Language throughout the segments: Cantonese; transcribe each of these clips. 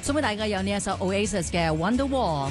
送俾大家有呢一首 Oasis 嘅 Wonderwall。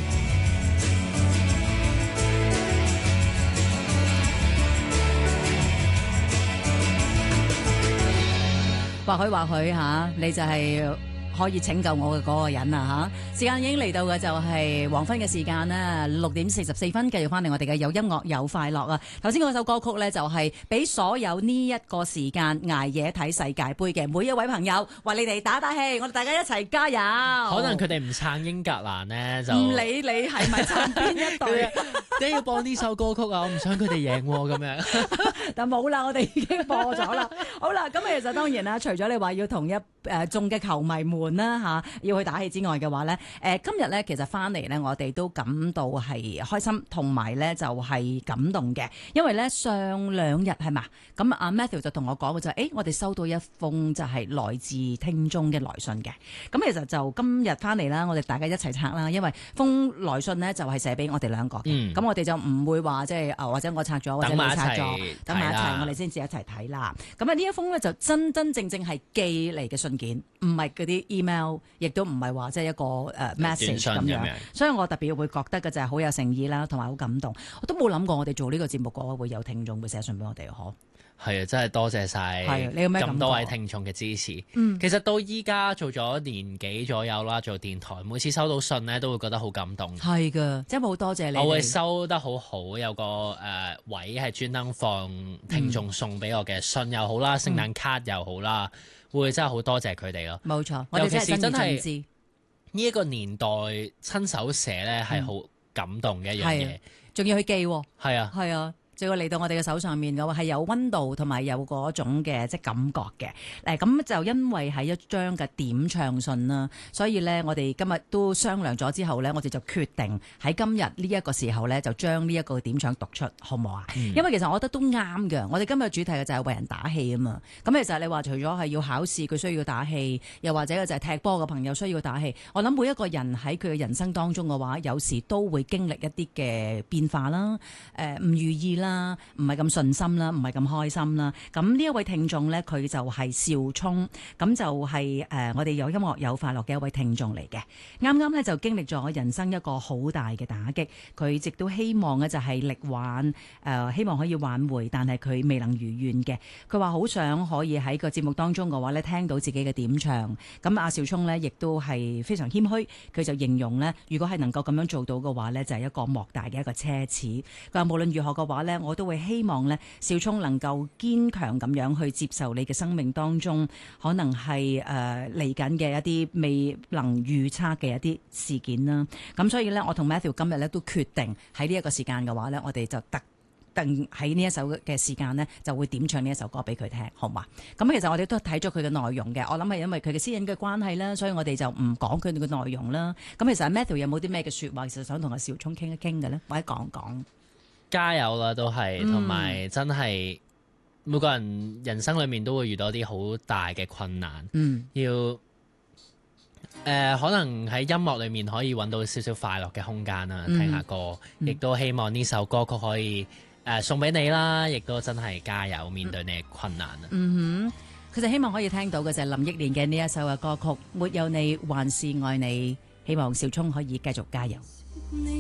或許吓，你就係可以拯救我嘅嗰個人啊吓！時間已經嚟到嘅就係黃昏嘅時間啦，6:44，繼續翻嚟我哋嘅有音樂有快樂啊！頭先嗰首歌曲呢，就係俾所有呢一個時間捱夜睇世界盃嘅每一位朋友，為你哋打打氣，我哋大家一齊加油！ 可能佢哋唔撐英格蘭呢，就唔理你係咪撐邊一隊， 你要播呢首歌曲啊！我唔想佢哋贏咁樣。 但冇啦，我哋已經播咗啦。好啦，咁其實當然啦，除咗你話要同眾嘅球迷們啦嚇要去打氣之外嘅話咧，今日咧其實翻嚟咧，我哋都感到係開心，同埋咧就係感動嘅，因為咧上2日係嘛，咁阿 Matthew 就同我講嘅就係，我哋收到一封就係來自聽眾嘅來信嘅，咁其實就今日翻嚟啦，我哋大家一齊拆啦，因為封來信咧就係寫俾我哋兩個嘅，咁我哋就唔會話即係或者我拆咗或者你拆咗，等埋一齊，我哋先至一齊睇啦。咁啊呢一封咧就真真正正係寄嚟嘅信件，唔係嗰啲 email， 亦都唔係話即係一個message 咁樣，所以我特別會覺得嘅就係好有誠意啦，同埋好感動。我都冇諗過我哋做呢個節目嘅話會有聽眾會寫信俾我哋嗬。 係啊，真係多謝晒咁多位聽眾嘅支持。其實到依家做咗年幾左右啦，做電台，每次收到信咧都會覺得好感動。 係噶，真係好多謝你。 我會收得好好，有個位係專登放聽眾送俾我嘅信又好啦，聖誕卡又好啦，會真係好多謝佢哋咯。 冇錯， 尤其是真係呢一個年代親手寫咧係好感動嘅一樣嘢， 仲要去寄喎。 係啊， 係啊。最後嚟到我哋嘅手上面嘅話係有溫度同埋有嗰種嘅即係感覺嘅。咁就因為係一張嘅點唱信啦，所以咧我哋今日都商量咗之後咧，我哋就決定喺今日呢一個時候咧就將呢一個點唱讀出，好唔好啊？因為其實我覺得都啱嘅。我哋今日主題嘅就係為人打氣啊嘛。咁其實你話除咗係要考試佢需要打氣，又或者就係踢波嘅朋友需要打氣，我諗每一個人喺佢嘅人生當中嘅話，有時都會經歷一啲嘅變化啦，唔如意啦。唔係咁順心啦，唔係咁開心啦。咁呢一位聽眾呢，佢就係邵聰，咁就係我哋有音樂有快樂嘅一位聽眾嚟嘅。啱啱呢，就經歷咗人生一個好大嘅打擊，佢亦都希望呢就係力挽，希望可以挽回，但係佢未能如願嘅。佢話好想可以喺個節目當中嘅話呢，聽到自己嘅點唱。咁阿邵聰呢，亦都係非常謙虛，佢就形容呢，如果係能夠咁樣做到嘅話呢，就係一個莫大嘅一個奢侈。佢話無論如何嘅話呢，我都會希望咧，邵聰能夠堅強咁樣去接受你嘅生命當中，可能係嚟緊嘅一啲未能預測嘅一啲事件啦。咁所以咧，我同 Matthew 今日咧都決定喺呢一個時間嘅話咧，我哋就特定喺呢一首嘅時間呢，就會點唱呢一首歌俾佢聽，好嘛？咁其實我哋都睇咗佢嘅內容嘅，我諗係因為佢嘅私隱嘅關係啦，所以我哋就唔講佢哋嘅內容啦。咁其實 Matthew 有冇啲咩嘅説話，其實想同阿邵聰傾一傾嘅咧，或者講講？ 加油啦，都係，同埋真係每個人人生裏面都會遇到啲好大嘅困難，要可能喺音樂裏面可以揾到少少快樂嘅空間啦，聽下歌，亦都希望呢首歌曲可以送俾你啦，亦都真係加油面對你嘅困難啊！ 其實希望可以聽到嘅就係林憶蓮嘅呢一首嘅歌曲《沒有你還是愛你》，希望邵聰可以繼續加油。